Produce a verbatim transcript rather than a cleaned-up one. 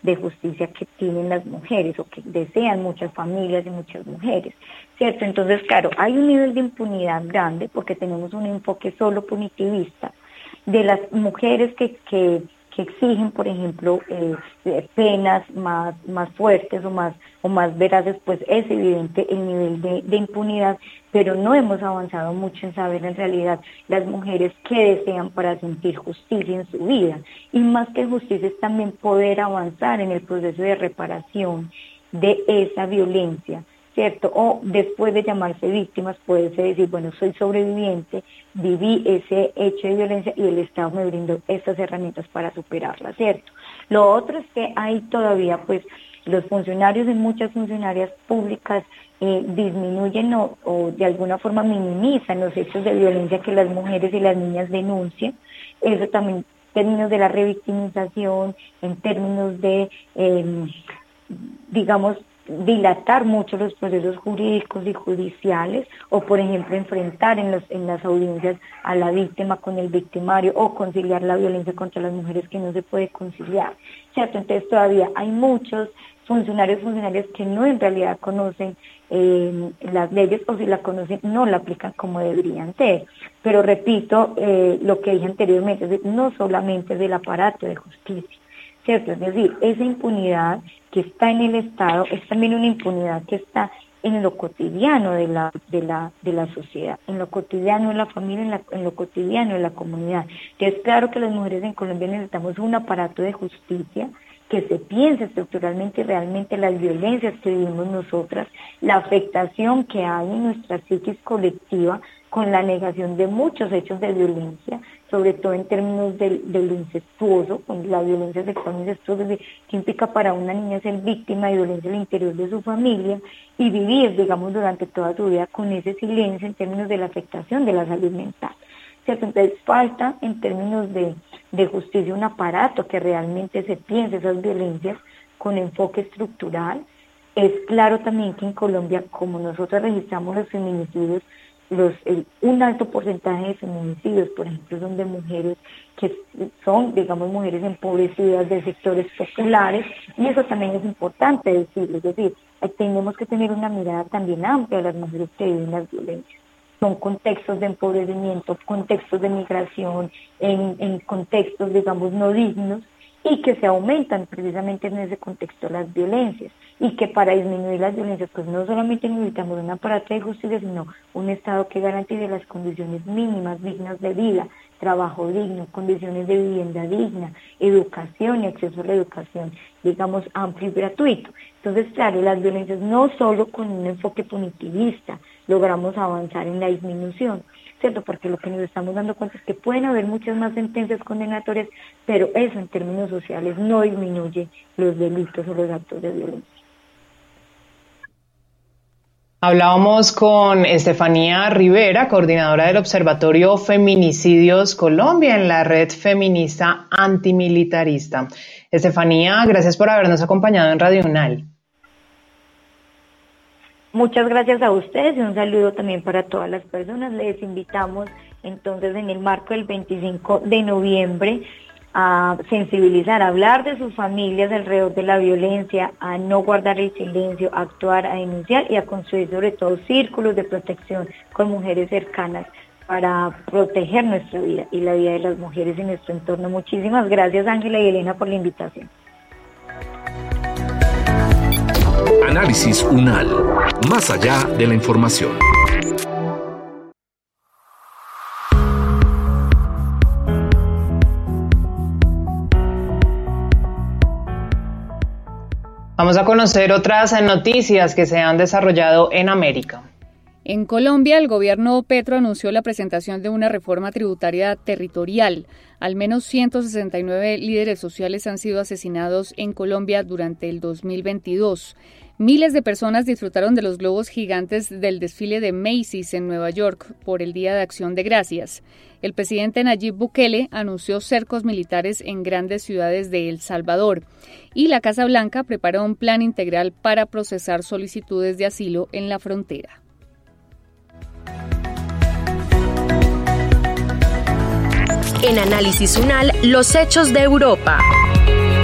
de justicia que tienen las mujeres o que desean muchas familias y muchas mujeres, ¿cierto? Entonces, claro, hay un nivel de impunidad grande porque tenemos un enfoque solo punitivista de las mujeres que, que, que exigen, por ejemplo, eh, penas más, más fuertes o más, o más veraces, pues es evidente el nivel de, de impunidad, pero no hemos avanzado mucho en saber en realidad las mujeres qué desean para sentir justicia en su vida. Y más que justicia es también poder avanzar en el proceso de reparación de esa violencia, ¿cierto? O después de llamarse víctimas, puede decir, bueno, soy sobreviviente, viví ese hecho de violencia y el Estado me brindó estas herramientas para superarla, ¿cierto? Lo otro es que hay todavía, pues, los funcionarios y muchas funcionarias públicas eh, disminuyen o, o de alguna forma minimizan los hechos de violencia que las mujeres y las niñas denuncian. Eso también en términos de la revictimización, en términos de, eh, digamos, dilatar mucho los procesos jurídicos y judiciales, o por ejemplo enfrentar en, los, en las audiencias a la víctima con el victimario, o conciliar la violencia contra las mujeres que no se puede conciliar, ¿cierto? Entonces todavía hay muchos funcionarios funcionarias que no en realidad conocen eh, las leyes, o si la conocen no la aplican como deberían ser. Pero repito eh, lo que dije anteriormente, es decir, no solamente es del aparato de justicia, ¿cierto? Es decir, esa impunidad que está en el Estado es también una impunidad que está en lo cotidiano de la de la de la sociedad, en lo cotidiano de la familia, en, la, en lo cotidiano de la comunidad. Entonces, claro que las mujeres en Colombia necesitamos un aparato de justicia que se piense estructuralmente y realmente las violencias que vivimos nosotras, la afectación que hay en nuestra psiquis colectiva con la negación de muchos hechos de violencia, sobre todo en términos del, del incestuoso, con la violencia sexual incestuosa, que implica para una niña ser víctima de violencia al interior de su familia y vivir, digamos, durante toda su vida con ese silencio en términos de la afectación de la salud mental, ¿cierto? Entonces falta en términos de, de justicia un aparato que realmente se piense esas violencias con enfoque estructural. Es claro también que en Colombia, como nosotros registramos los feminicidios, Los, el, un alto porcentaje de feminicidios, por ejemplo, son de mujeres que son, digamos, mujeres empobrecidas de sectores populares, y eso también es importante decirlo, es decir, tenemos que tener una mirada también amplia a las mujeres que viven las violencias. Son contextos de empobrecimiento, contextos de migración, en, en contextos, digamos, no dignos, y que se aumentan precisamente en ese contexto las violencias, y que para disminuir las violencias pues no solamente necesitamos un aparato de justicia, sino un Estado que garantice las condiciones mínimas dignas de vida, trabajo digno, condiciones de vivienda digna, educación y acceso a la educación, digamos, amplio y gratuito. Entonces, claro, las violencias no solo con un enfoque punitivista logramos avanzar en la disminución, ¿cierto? Porque lo que nos estamos dando cuenta es que pueden haber muchas más sentencias condenatorias, pero eso en términos sociales no disminuye los delitos o los actos de violencia. Hablábamos con Estefanía Rivera, coordinadora del Observatorio Feminicidios Colombia en la Red Feminista Antimilitarista. Estefanía, gracias por habernos acompañado en Radio UNAL. Muchas gracias a ustedes y un saludo también para todas las personas. Les invitamos entonces en el marco del veinticinco de noviembre a sensibilizar, a hablar de sus familias alrededor de la violencia, a no guardar el silencio, a actuar, a denunciar y a construir sobre todo círculos de protección con mujeres cercanas para proteger nuestra vida y la vida de las mujeres en nuestro entorno. Muchísimas gracias, Ángela y Elena, por la invitación. Análisis UNAL, más allá de la información. Vamos a conocer otras noticias que se han desarrollado en América. En Colombia, el gobierno Petro anunció la presentación de una reforma tributaria territorial. Al menos ciento sesenta y nueve líderes sociales han sido asesinados en Colombia durante el dos mil veintidós. Miles de personas disfrutaron de los globos gigantes del desfile de Macy's en Nueva York por el Día de Acción de Gracias. El presidente Nayib Bukele anunció cercos militares en grandes ciudades de El Salvador. Y la Casa Blanca preparó un plan integral para procesar solicitudes de asilo en la frontera. En Análisis UNAL, los hechos de Europa.